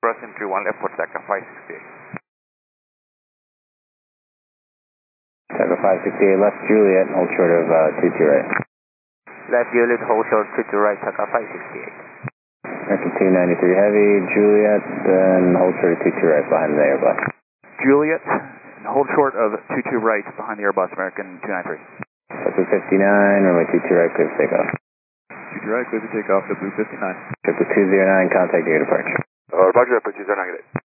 Airbus M31 left for Taka 568. Taka 568 left Juliet, hold short of 22 right. Left Juliet, hold short 22 right, Taka 568. American 293 heavy, Juliet, then hold short of 22 right behind the Airbus. Juliet, hold short of 22 right behind the Airbus, American 293. That's a 59, runway 22 right, clear for takeoff. 22 right, clear for takeoff, Blue 59. Triple 209, contact your departure. Roger, Airport 209.